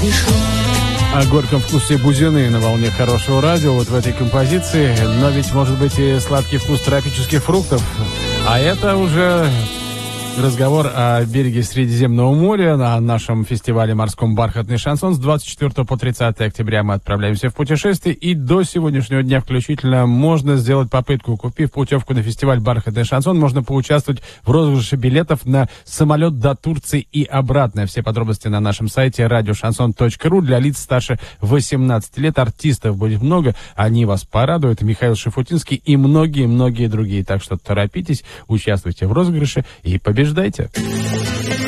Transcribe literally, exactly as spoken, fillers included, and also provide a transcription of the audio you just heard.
дышу. О горьком вкусе бузины на волне хорошего радио вот в этой композиции. Но ведь может быть и сладкий вкус тропических фруктов. А это уже разговор о береге Средиземного моря, на нашем фестивале морском «Бархатный шансон». С двадцать четвёртого по тридцатое октября мы отправляемся в путешествие. И до сегодняшнего дня включительно можно сделать попытку. Купив путевку на фестиваль «Бархатный шансон», можно поучаствовать в розыгрыше билетов на самолет до Турции и обратно. Все подробности на нашем сайте радиошансон точка ру. Для лиц старше восемнадцати лет артистов будет много. Они вас порадуют. Михаил Шафутинский и многие-многие другие. Так что торопитесь, участвуйте в розыгрыше и побеждайте. Ждайте.